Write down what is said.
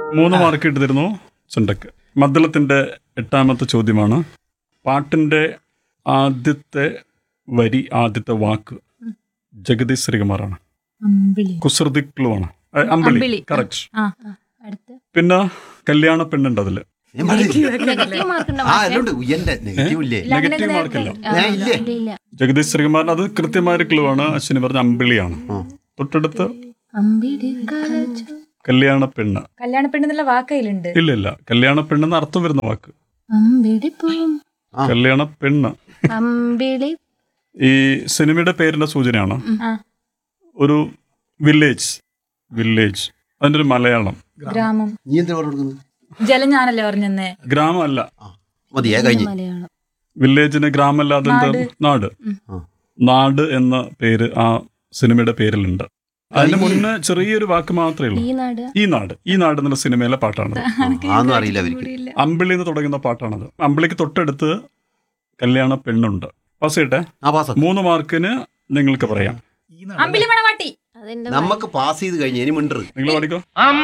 3 mark എടുത്തിരുന്നു ചുണ്ടക്ക്. മദ്ദളത്തിന്റെ 8ാമത്തെ ചോദ്യമാണ്. പാട്ടിന്റെ ആദ്യത്തെ വരി, ആദ്യത്തെ വാക്ക് ജഗദീഷ് ശ്രീകുമാറാണ്. കുസൃതിക്കളുമാണ്. അമ്പിളി, കറക്റ്റ്. പിന്നെ കല്യാണ പെണ്ണുണ്ട് അതില്. നെഗറ്റീവ് മാർക്കില്ല. ജഗദീഷ് ശ്രീകുമാറിന് അത് കൃത്യമായ ക്ലൂ ആണ്. അശ്വിനി പറഞ്ഞ അമ്പിളിയാണ്. തൊട്ടടുത്ത് കല്യാണ പെണ്ണ്. കല്യാണ പെണ്ണെന്നുള്ള വാക്കയിലുണ്ട്. ഇല്ല, കല്യാണ പെണ്ണെന്ന് അർത്ഥം വരുന്ന വാക്ക്. കല്യാണ പെണ്ണ് ഈ സിനിമയുടെ പേരിന്റെ സൂചനയാണ്. ഒരു വില്ലേജ്, അതിന്റെ ഒരു മലയാളം. ഗ്രാമം. ജലം ഞാനല്ലേ പറഞ്ഞേ. ഗ്രാമം അല്ല, വില്ലേജിന് ഗ്രാമമല്ലാതെ നാട്. നാട് എന്ന പേര് ആ സിനിമയുടെ പേരിലുണ്ട്. അതിന് മുന്നേ ചെറിയൊരു വാക്ക് മാത്രമേ ഉള്ളൂ. ഈ നാട് എന്നുള്ള സിനിമയിലെ പാട്ടാണത്. അമ്പിളി എന്ന് തുടങ്ങുന്ന പാട്ടാണത്. അമ്പിളിക്ക് തൊട്ടടുത്ത് കല്യാണ പെണ്ണുണ്ട്. പാസ് ചെയ്യട്ടെ. 3 മാർക്കിന് നിങ്ങൾക്ക് പറയാം. അമ്പിളി മണവാട്ടി. നമുക്ക് പാസ് ചെയ്ത് കഴിഞ്ഞ് ഇനി മിണ്ടരുത്. നിങ്ങൾ പഠിക്കോ.